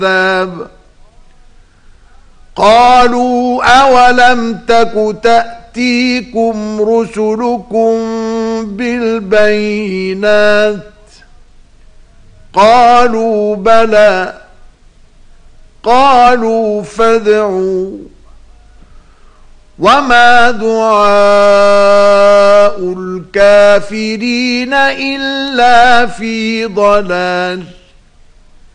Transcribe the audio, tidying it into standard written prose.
العذاب قالوا أولم تك تأتيكم رسلكم بالبينات قالوا بلى قالوا فادعوا وما دعاء الكافرين إلا في ضلال